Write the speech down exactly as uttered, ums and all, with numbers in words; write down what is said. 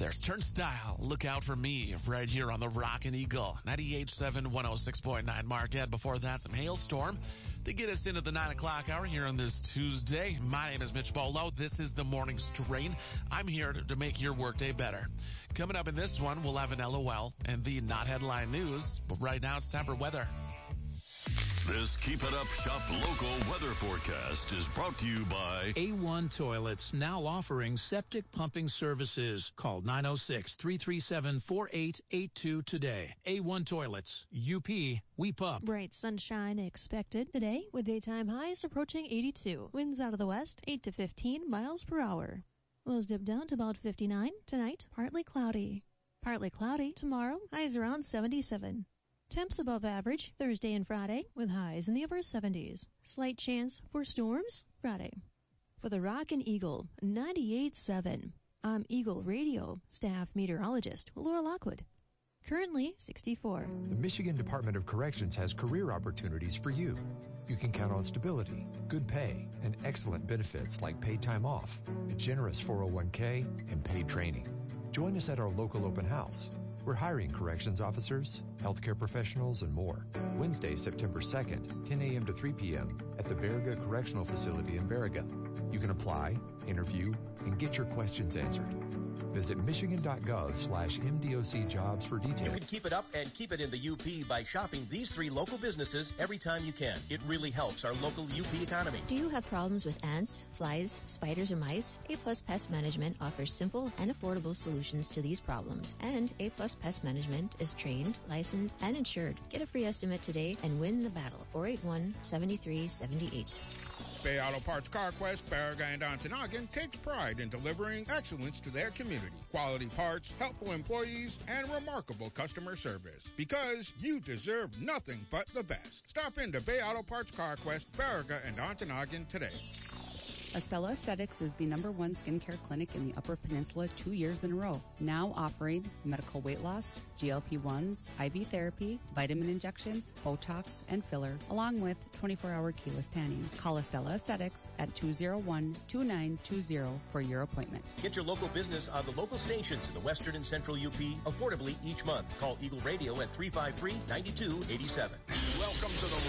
There's Turnstile. Look out for me right here on the Rockin' Eagle. ninety-eight point seven, one oh six point nine Marquette. Before that, some hailstorm to get us into the nine o'clock hour here on this Tuesday. My name is Mitch Bolo. This is the Morning Strain. I'm here to, to make your workday better. Coming up in this one, we'll have an L O L and the not headline news. But right now, it's time for weather. This Keep It Up Shop Local weather forecast is brought to you by A one Toilets, now offering septic pumping services. Call nine oh six, three three seven, four eight eight two today. A one Toilets, U P, we pump. Bright sunshine expected today with daytime highs approaching eighty-two. Winds out of the west, eight to fifteen miles per hour. Lows dip down to about fifty-nine. Tonight, partly cloudy. Partly cloudy tomorrow, highs around seventy-seven. Temps above average Thursday and Friday with highs in the upper seventies. Slight chance for storms Friday. For the Rockin' Eagle ninety-eight point seven, I'm Eagle Radio staff meteorologist Laura Lockwood. Currently sixty-four. The Michigan Department of Corrections has career opportunities for you. You can count on stability, good pay, and excellent benefits like paid time off, a generous four oh one k, and paid training. Join us at our local open house. We're hiring corrections officers, healthcare professionals, and more. Wednesday, September second, ten a.m. to three p.m. at the Baraga Correctional Facility in Baraga. You can apply, interview, and get your questions answered. Visit michigan.gov slash MDOC jobs for details. You can keep it up and keep it in the U P by shopping these three local businesses every time you can. It really helps our local U P economy. Do you have problems with ants, flies, spiders, or mice? A Plus Pest Management offers simple and affordable solutions to these problems. And A Plus Pest Management is trained, licensed, and insured. Get a free estimate today and win the battle. four eight one, seven three seven eight. Bay Auto Parts CarQuest, Baraga, and Ontonagon takes pride in delivering excellence to their community. Quality parts, helpful employees, and remarkable customer service. Because you deserve nothing but the best. Stop into Bay Auto Parts CarQuest, Baraga, and Ontonagon today. Estella Aesthetics is the number one skincare clinic in the Upper Peninsula two years in a row. Now offering medical weight loss, G L P ones, I V therapy, vitamin injections, Botox, and filler, along with twenty-four hour keyless tanning. Call Estella Aesthetics at two oh one, two nine two oh for your appointment. Get your local business on the local stations in the western and central U P affordably each month. Call Eagle Radio at three five three, nine two eight seven. Welcome to the